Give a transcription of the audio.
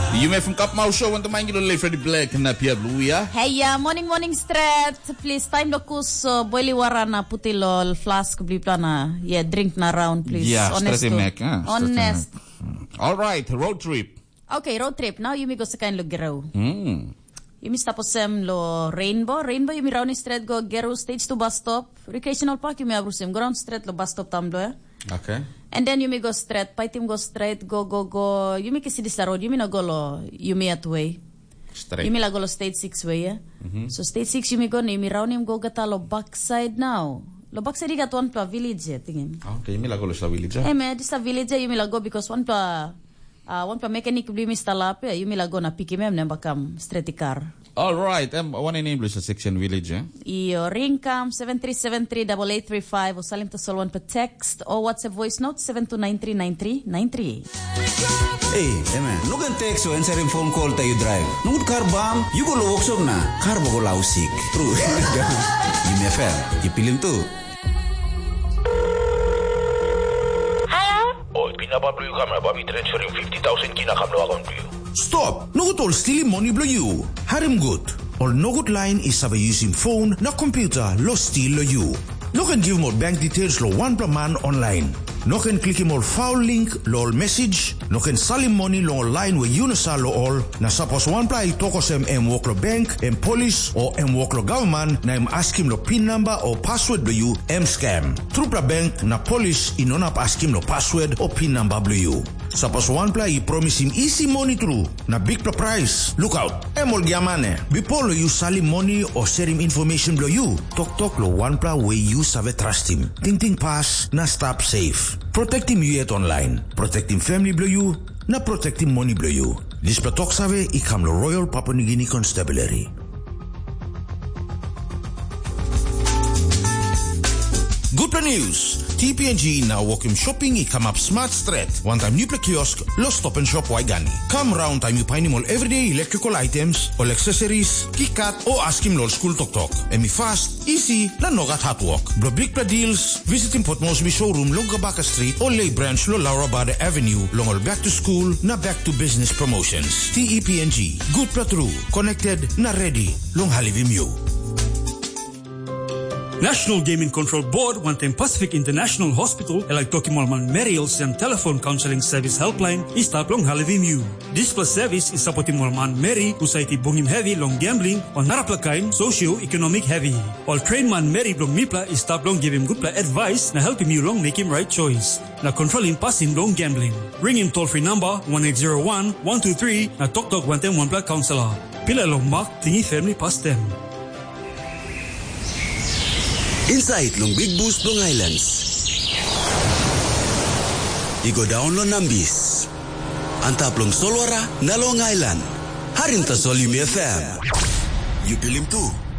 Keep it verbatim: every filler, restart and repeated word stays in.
You may from Kapmau Show want to mind you Freddie Black na Pia Blue ya. Hey ya, morning morning strat. Please time lokus uh, boili warana putilol flask bli plana. Yeah, drink na round please. Yeah, honest. Mac, huh? Honest. All right, road trip. Okay, road trip. Now you may go sa kain lo geraw. Mm. You may tapos sem lo Rainbow. Rainbow you may round strat go geraw stage to bus stop. Recreational park you may abrusem. Ground strat lo bus stop tamdo ya. Okay. And then you may go straight. Paitim go straight. Go, go, go. You may kasi this la road. You may na go lo. You may at way. Straight. You may la go lo stage six way, yeah? Mm-hmm. So stage six you may go na. You may round him go gata lo backside now. Lo backside got one pla village, yeah, tingin. Okay, you may la go lo sa village, eh? Hey, man, this a village, you may la go because one pla, uh, one pla mechanic bli mi stalap, yeah? You may la go na piki mem na bakam straight car. All right, um, one in English sa section village, eh? Iyo, ring cam seven three seven three eight eight three five o salim to sol one per text or WhatsApp voice note seven two nine three nine three nine three. Hey, hey man, look at text o answering phone call tayo drive. Nungod car bam, you go lo workshop na. Car bago lausik. True. Jimmy F M, ipilim to. Hello? Oh, pinapablo yung camera, babi transferring fifty thousand kinakamlo account to you. Stop! No good all stealing money blow you. Harim good. All no good line is have using phone na computer lo steal lo you. No can give more bank details lo one per man online. No can click him all foul link lo all message. No can sell him money lo online where you no sell lo all. Na suppose one play tokos em em work lo bank, em police or em work lo government na em ask him lo pin number or password lo you em scam. True pra bank na police inonap ask him lo password or pin number lo you. Suppose one play he promise him easy money through na big pra price. Look out. Em all giamane. Before lo you sell him money or share him information lo you. Tok tok lo one play way you save trust him. Ting ting pass na stop safe. Protect him you yet online. Protect him family blow you. Na protect him money blow you. This patok save ikam lo Royal Papua New Guinea Constabulary. Good news. T P N G now walk him shopping i come up Smart Street. One time new play kiosk, lo stop and shop Waigani. Come round time you find him all everyday electrical items, all accessories, KitKat or ask him lo school tok tok. Emi fast, easy, na nogat hot walk. Blo big play deals, visit him Port Moresby showroom long Gabaka Street or Lay Branch lo Laura Bada Avenue, long all back to school, na back to business promotions. T E P N G, good play true, connected, na ready, long halivim you. National Gaming Control Board wantem Pacific International Hospital elak Tokimolman Merriles and Telephone Counseling Service Helpline istap long halivim. This plus service is supporting Molman Mary usaiti bongim heavy long gambling on naraplakain socio-economic heavy. All train man Mary long mipla istap long give him good pla advice na help him you long make him right choice. Na control him passing long gambling. Ring him toll free number one eight zero one one two three na tok tok wantem one pla counselor. Pila long mark tingi family pass them. Inside long Big Boost Long Islands. Igo down lo Nambis. Antap long Solwara na Long Island. Harim ta Sol Jimmy F M. You pilim tu.